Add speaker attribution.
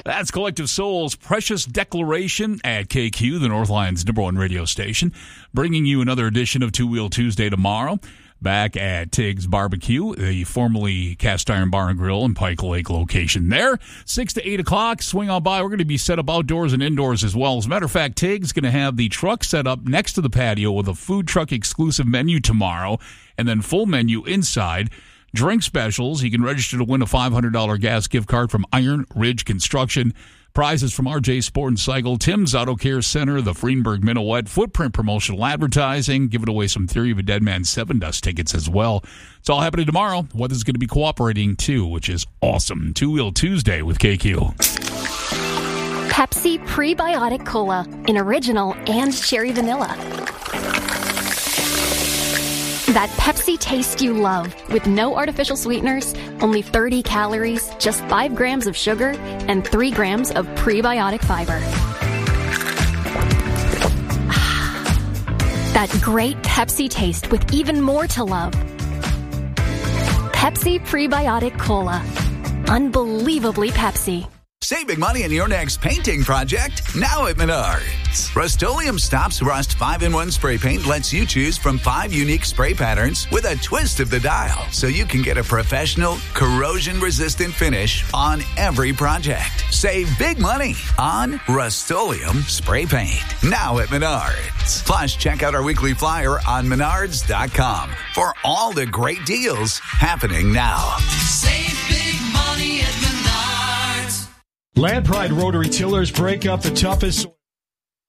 Speaker 1: That's Collective Soul's Precious Declaration at KQ, the Northline's #1 radio station, bringing you another edition of Two Wheel Tuesday tomorrow. Back at Tig's Barbecue, the formerly Cast Iron Bar and Grill in Pike Lake location there. 6 to 8 o'clock, swing on by. We're going to be set up outdoors and indoors as well. As a matter of fact, Tig's going to have the truck set up next to the patio with a food truck exclusive menu tomorrow, and then full menu inside. Drink specials. You can register to win a $500 gas gift card from Iron Ridge Construction. Prizes from RJ Sport and Cycle, Tim's Auto Care Center, the Freenberg Minuet, Footprint Promotional Advertising, giving away some Theory of a Dead Man 7 Dust tickets as well. It's all happening tomorrow. Weather's going to be cooperating too, which is awesome. Two Wheel Tuesday with KQ.
Speaker 2: Pepsi Prebiotic Cola in original and cherry vanilla. That Pepsi taste you love, with no artificial sweeteners, only 30 calories, just 5 grams of sugar, and 3 grams of prebiotic fiber. That great Pepsi taste with even more to love. Pepsi Prebiotic Cola. Unbelievably Pepsi.
Speaker 3: Save big money on your next painting project now at Menards. Rust-Oleum Stops Rust 5-in-1 spray paint lets you choose from 5 unique spray patterns with a twist of the dial, so you can get a professional, corrosion-resistant finish on every project. Save big money on Rust-Oleum spray paint now at Menards. Plus, check out our weekly flyer on Menards.com for all the great deals happening now.
Speaker 4: Save big money at Menards.
Speaker 5: Land Pride rotary tillers break up the toughest